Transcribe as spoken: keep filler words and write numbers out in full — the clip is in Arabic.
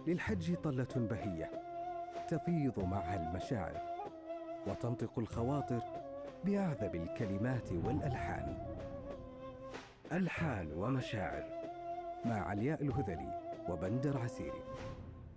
للحج طلة بهية تفيض معها المشاعر وتنطق الخواطر بأعذب الكلمات والألحان. ألحان ومشاعر مع علياء الهذلي وبندر عسيري.